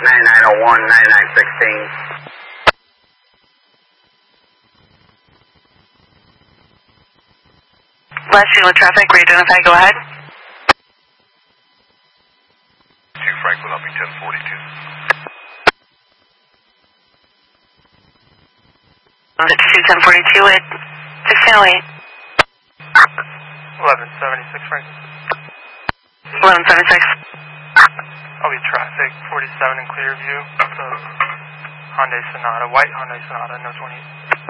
9901, 9916. Last unit with traffic, re-identify, go ahead. 2 Franklin, I'll be 1042. It's 21042 at 1608. 1176 Franklin. 1176. I'll be traffic 47 in Clearview. Hyundai Sonata, white Hyundai Sonata, no 28.